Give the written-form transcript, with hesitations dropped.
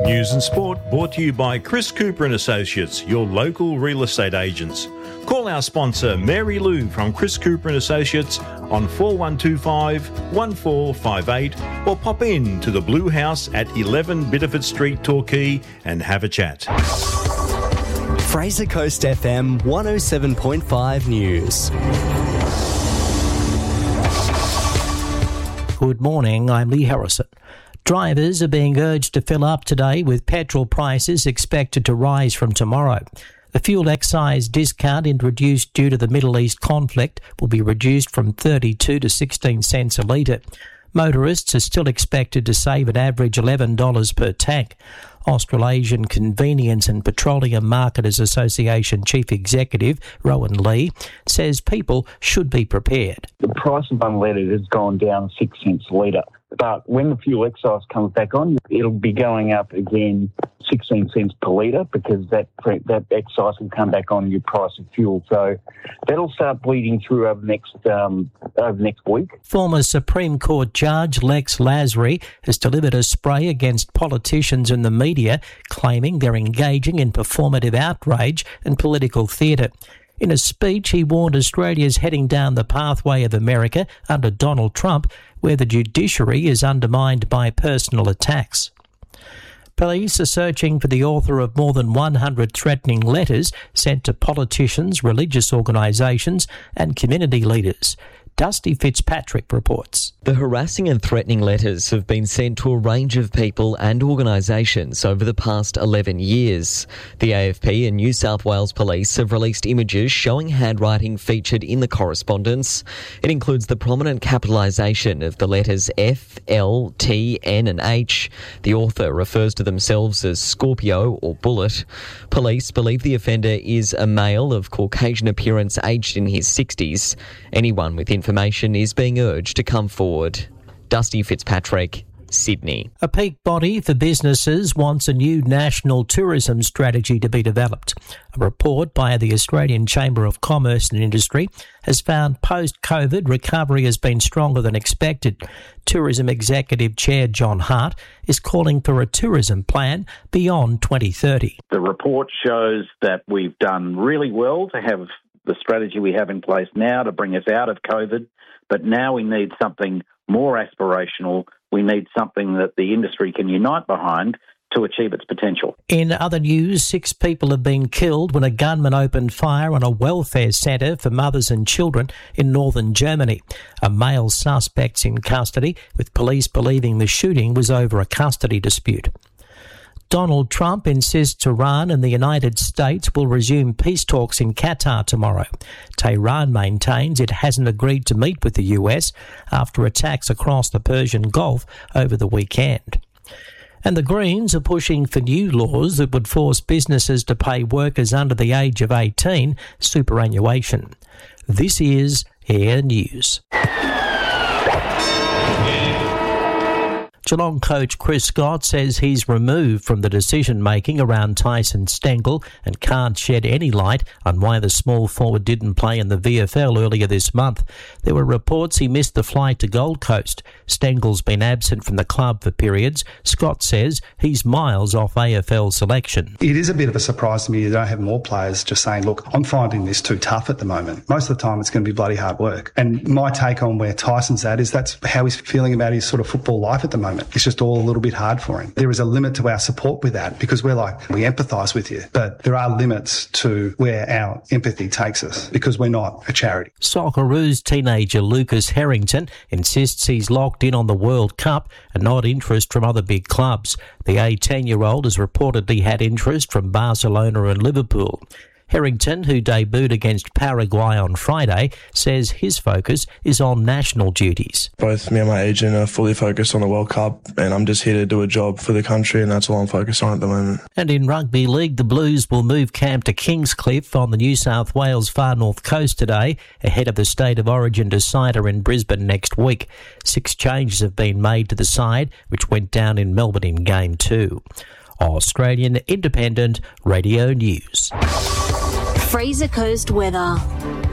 News and sport brought to you by Chris Cooper and Associates, your local real estate agents. Call our sponsor Mary Lou from Chris Cooper and Associates on 4125 1458 or pop in to the Blue House at 11 Biddeford Street, Torquay and have a chat. Fraser Coast FM 107.5 News. Good morning, I'm Lee Harrison. Drivers are being urged to fill up today with petrol prices expected to rise from tomorrow. The fuel excise discount introduced due to the Middle East conflict will be reduced from 32 to 16 cents a litre. Motorists are still expected to save an average $11 per tank. Australasian Convenience and Petroleum Marketers Association Chief Executive Rowan Lee says people should be prepared. The price of unleaded has gone down 6 cents a litre, but when the fuel excise comes back on, it'll be going up again 16 cents per litre because that excise will come back on your price of fuel. So that'll start bleeding through over next week. Former Supreme Court Judge Lex Lasry has delivered a spray against politicians and the media, claiming they're engaging in performative outrage and political theatre. In a speech, he warned Australia's heading down the pathway of America under Donald Trump, where the judiciary is undermined by personal attacks. Police are searching for the author of more than 100 threatening letters sent to politicians, religious organisations and community leaders. Dusty Fitzpatrick reports. The harassing and threatening letters have been sent to a range of people and organisations over the past 11 years. The AFP and New South Wales Police have released images showing handwriting featured in the correspondence. It includes the prominent capitalisation of the letters F, L, T, N and H. The author refers to themselves as Scorpio or Bullet. Police believe the offender is a male of Caucasian appearance aged in his 60s. Anyone with information is being urged to come forward. Dusty Fitzpatrick, Sydney. A peak body for businesses wants a new national tourism strategy to be developed. A report by the Australian Chamber of Commerce and Industry has found post-COVID recovery has been stronger than expected. Tourism Executive Chair John Hart is calling for a tourism plan beyond 2030. The report shows that we've done really well to have the strategy we have in place now to bring us out of COVID, but now we need something more aspirational. We need something that the industry can unite behind to achieve its potential. In other news, 6 people have been killed when a gunman opened fire on a welfare centre for mothers and children in northern Germany. A male suspect's in custody, with police believing the shooting was over a custody dispute. Donald Trump insists Iran and the United States will resume peace talks in Qatar tomorrow. Tehran maintains it hasn't agreed to meet with the US after attacks across the Persian Gulf over the weekend. And the Greens are pushing for new laws that would force businesses to pay workers under the age of 18 superannuation. This is Air News. Geelong coach Chris Scott says he's removed from the decision-making around Tyson Stengel and can't shed any light on why the small forward didn't play in the VFL earlier this month. There were reports he missed the flight to Gold Coast. Stengel's been absent from the club for periods. Scott says he's miles off AFL selection. It is a bit of a surprise to me you don't have more players just saying, look, I'm finding this too tough at the moment. Most of the time it's going to be bloody hard work. And my take on where Tyson's at is that's how he's feeling about his sort of football life at the moment. It's just all a little bit hard for him. There is a limit to our support with that because we empathise with you, but there are limits to where our empathy takes us because we're not a charity. Socceroos teenager Lucas Harrington insists he's locked in on the World Cup and not interest from other big clubs. The 18-year-old has reportedly had interest from Barcelona and Liverpool. Harrington, who debuted against Paraguay on Friday, says his focus is on national duties. Both me and my agent are fully focused on the World Cup, and I'm just here to do a job for the country, and that's all I'm focused on at the moment. And in rugby league, the Blues will move camp to Kingscliff on the New South Wales far north coast today, ahead of the State of Origin decider in Brisbane next week. 6 changes have been made to the side, which went down in Melbourne in Game 2. Australian Independent Radio News. Fraser Coast weather.